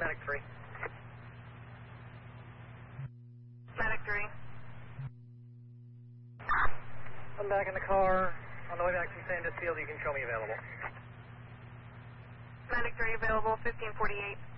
Medic 3. Medic 3. I'm back in the car. On the way back from Sandus Field, you can show me available. Medic 3 available, 1548.